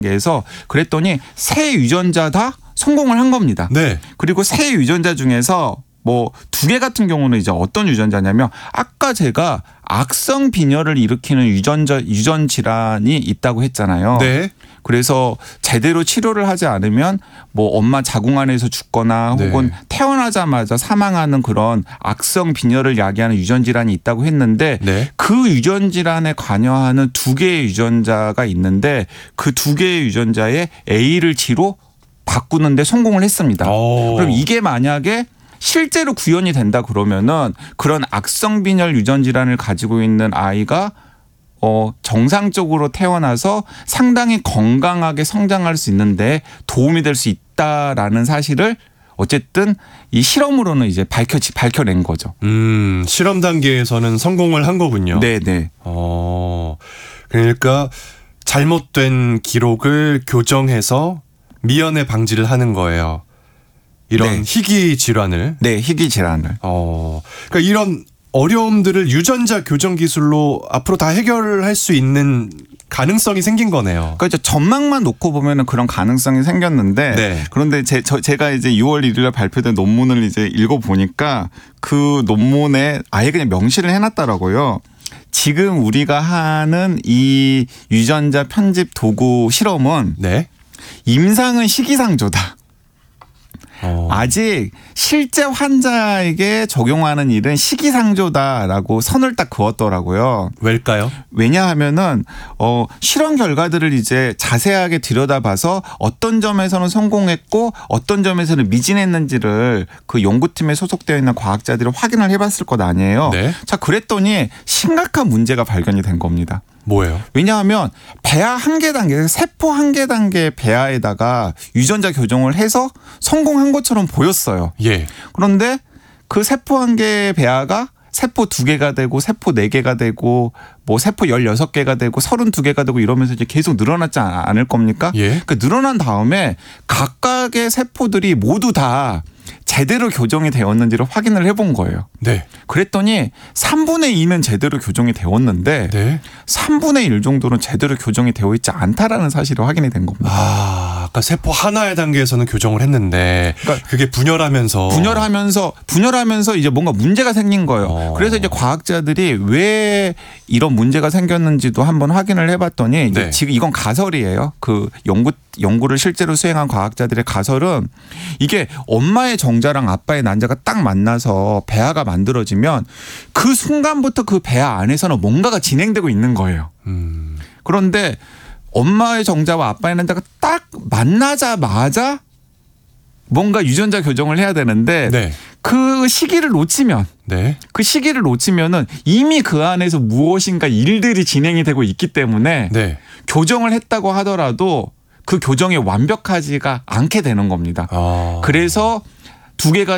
에서 그랬더니 세 유전자 다 성공을 한 겁니다. 네. 그리고 세 유전자 중에서 뭐 2개 같은 경우는 이제 어떤 유전자냐면 아까 제가 악성 빈혈을 일으키는 유전 질환이 있다고 했잖아요. 네. 그래서 제대로 치료를 하지 않으면 뭐 엄마 자궁 안에서 죽거나 혹은 네. 태어나자마자 사망하는 그런 악성 빈혈을 야기하는 유전 질환이 있다고 했는데 네. 그 유전 질환에 관여하는 2개의 유전자가 있는데 그 2개의 유전자에 A를 G로 바꾸는데 성공을 했습니다. 그럼 이게 만약에 실제로 구현이 된다 그러면은 그런 악성 빈혈 유전 질환을 가지고 있는 아이가 정상적으로 태어나서 상당히 건강하게 성장할 수 있는데 도움이 될 수 있다라는 사실을 어쨌든 이 실험으로는 이제 밝혀낸 거죠. 실험 단계에서는 성공을 한 거군요. 네네. 그러니까 잘못된 기록을 교정해서 미연에 방지를 하는 거예요. 이런 네. 희귀 질환을. 네, 희귀 질환을. 그러니까 이런 어려움들을 유전자 교정 기술로 앞으로 다 해결할 수 있는 가능성이 생긴 거네요. 그러니까 이제 전망만 놓고 보면은 그런 가능성이 생겼는데 네. 그런데 제가 이제 6월 1일에 발표된 논문을 이제 읽어 보니까 그 논문에 아예 그냥 명시를 해놨더라고요. 지금 우리가 하는 이 유전자 편집 도구 실험은 네. 임상은 시기상조다. 아직 실제 환자에게 적용하는 일은 시기상조다라고 선을 딱 그었더라고요. 왜일까요? 왜냐하면은 실험 결과들을 이제 자세하게 들여다봐서 어떤 점에서는 성공했고 어떤 점에서는 미진했는지를 그 연구팀에 소속되어 있는 과학자들이 확인을 해봤을 것 아니에요. 네. 자, 그랬더니 심각한 문제가 발견이 된 겁니다. 뭐예요? 왜냐하면 배아 한 개 단계, 세포 한 개 단계 배아에다가 유전자 교정을 해서 성공한 것처럼 보였어요. 예. 그런데 그 세포 한 개 배아가 세포 2개가 되고 세포 4개가 되고 뭐 세포 16개가 되고 32개가 되고 이러면서 이제 계속 늘어났지 않을 겁니까? 예. 그 늘어난 다음에 각각의 세포들이 모두 다 제대로 교정이 되었는지를 확인을 해본 거예요. 네. 그랬더니 3분의 2는 제대로 교정이 되었는데 네. 3분의 1 정도는 제대로 교정이 되어 있지 않다라는 사실이 확인이 된 겁니다. 아까 세포 하나의 단계에서는 교정을 했는데 그러니까 그게 분열하면서 이제 뭔가 문제가 생긴 거예요. 그래서 이제 과학자들이 왜 이런 문제가 생겼는지도 한번 확인을 해봤더니 이제 네. 지금 이건 가설이에요. 그 연구를 실제로 수행한 과학자들의 가설은 이게 엄마의 정자랑 아빠의 난자가 딱 만나서 배아가 만들어지면 그 순간부터 그 배아 안에서는 뭔가가 진행되고 있는 거예요. 그런데 엄마의 정자와 아빠의 난자가 딱 만나자마자 뭔가 유전자 교정을 해야 되는데 네. 그 시기를 놓치면은 이미 그 안에서 무엇인가 일들이 진행이 되고 있기 때문에 네. 교정을 했다고 하더라도 그 교정이 완벽하지가 않게 되는 겁니다. 그래서 2개가